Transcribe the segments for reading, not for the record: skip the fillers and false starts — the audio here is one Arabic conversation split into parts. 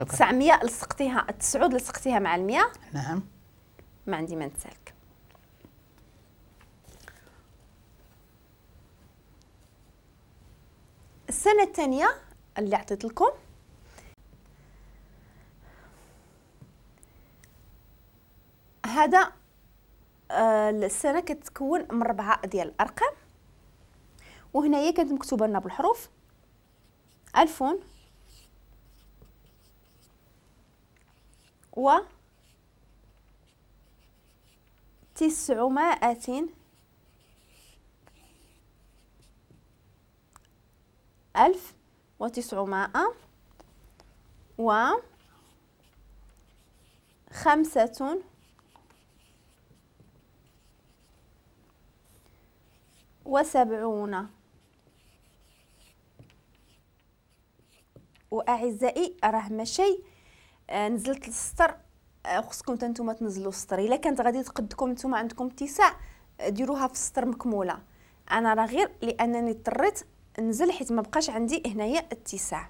شكرا. 900 لصقتيها، 9 لصقتيها مع 100. نعم. ما عندي ما نتسالك. السنة الثانية اللي عطيت لكم هذا السنة كتكون من 4 ديال الأرقام، وهنايا كانت مكتوبة لنا بالحروف 1000 و 900 1900 و 75 واعزائي راه ماشي نزلت السطر، خصكم نتوما تنزلوا السطر. الا كانت غادي تقدكم نتوما عندكم اتساع ديروها في السطر مكموله. انا راه غير لانني اضطريت ننزل حيت ما بقاش عندي هنايا اتساع.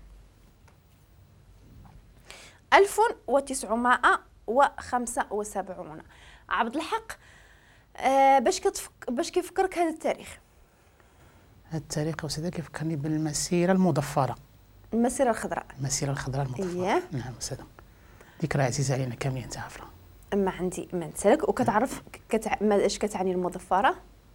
1975. عبد الحق، باش كيفكرك هذا التاريخ؟ هذا التاريخ أستاذة كيفكرني بالمسيرة المضفرة. المسيرة الخضراء. المسيرة الخضراء المضفرة. إيه. نعم أستاذة، ذكرى عزيزة علينا كاملين تعرفها. ما عندي ما نسالك. وكتعرف اش كتعني المضفرة؟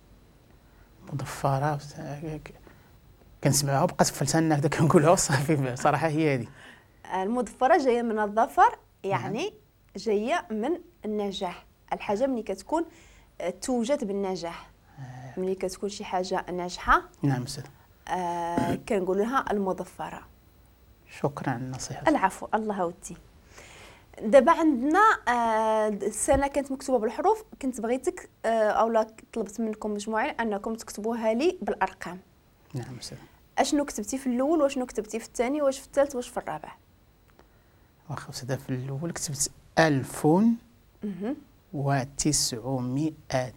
مضفرة كنسمعها وبقات في لساننا هكذا كنقولها وصافي. صراحة هي هذه. المضفرة جاية من الظفر، يعني جاية من النجاح. الحاجة ملي كتكون توجد بالنجاح، ملي كتكون شي حاجة ناجحة. نعم أستاذة. كنقول لها المضفرة. شكرا على النصيحة. العفو، الله ودي. دابا عندنا السنة كانت مكتوبة بالحروف. كنت بغيتك اولا طلبت منكم مجموعين انكم تكتبوها لي بالارقام. نعم أستاذة. اشنو كتبتي في الاول، واشنو كتبتي في الثاني، واش في الثالث، واش في الرابع؟ واخا أستاذة، في الأول كتبت 1000 و900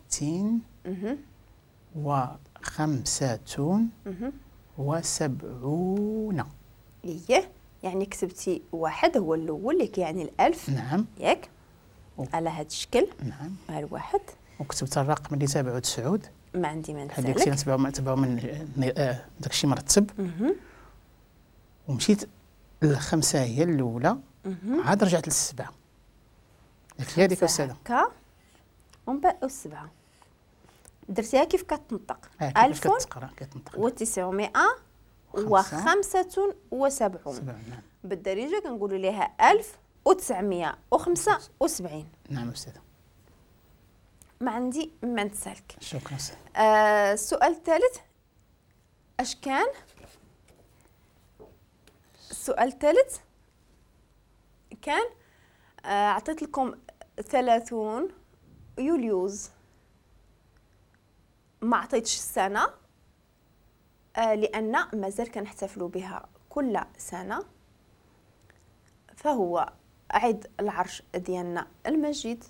و75. ايه، يعني كتبتي واحد هو الاول اللي كيعني الالف. نعم. ياك على هذا الشكل. نعم. ها الواحد. وكتبت الرقم اللي تابعو 9. ما عندي ما بحال داكشي نتبعو من داكشي مرتب. ومشيت للخمسة هي الأولى، عاد رجعت للسبعة. هي هذيك أستاذة. هكا ومن بعد السبعة درتيها كيف كتنطق. 1975. نعم. بالدارجة كنقولوا ليها 1975. نعم أستاذة. ما عندي ما نسالك. شكرا أستاذ. السؤال الثالث اش كان؟ السؤال الثالث كان عطيت لكم 30 يوليوز. ما عطيتش السنة لأن مازال كنحتفلوا بها كل سنة، فهو عيد العرش ديالنا المجيد.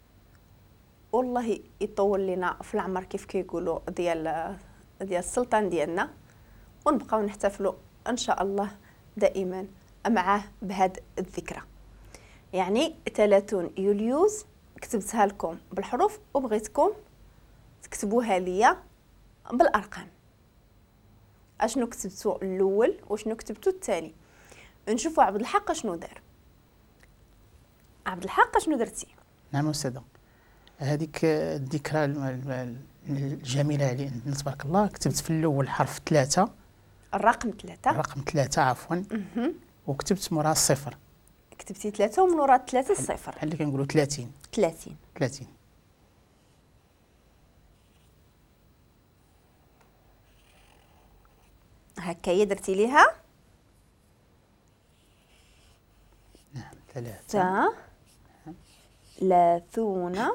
والله يطول لنا في العمر كيف كيقولوا ديال السلطان ديالنا، ونبقاو نحتفلوا ان شاء الله دائما معاه بهذه الذكرى. يعني 30 يوليوز كتبتها لكم بالحروف، وبغيتكم تكتبوها ليا بالارقام. اشنو كتبتوا الاول وشنو كتبتوا الثاني؟ نشوفوا عبد الحق شنو دار. عبد الحق شنو درتي؟ نعم أستاذة، هذيك الذكرى الجميلة علينا تبارك الله. كتبت في الأول حرف 3، الرقم 3. الرقم 3 عفوا. وكتبت موراها الصفر. كتبتي 3 ومن وراء 3 الصفر. بحال اللي كنقولوا 30. 30. هكايا درتي ليها. نعم 3. 30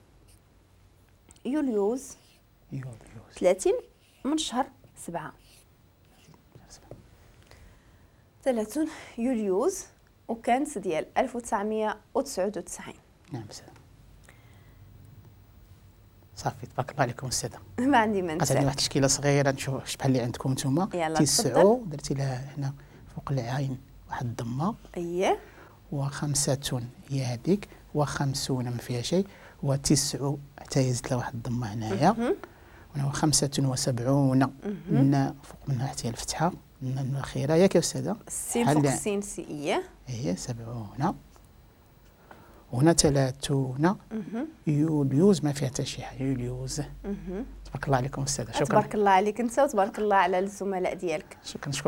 يوليوز. 30 من شهر 7. 30 يوليوز وكانت ديال 1999. نعم أستاذة. صافي تبارك الله عليكم أستاذة. ما عندي ما نسال. عندي واحد التشكيله صغيره نشوف شحال اللي عندكم نتوما. 9 درتي لها هنا فوق العين واحد الضمه. اييه. وخمسة هي هذيك، وخمسون ما فيها شيء، وتسع حتى يزيد لها واحد الضمه هنايا، وخمسة وسبعون من فوق منها حتى الفتحه من الاخيره ياك يا استاذه؟ السين فوق السين سي هي 70. وهنا 30 يوليوز ما فيها حتى شي حاجه، يوليوز. تبارك الله عليكم استاذه، شكرا. تبارك الله عليك انت وتبارك الله على الزملاء ديالك. شكرا.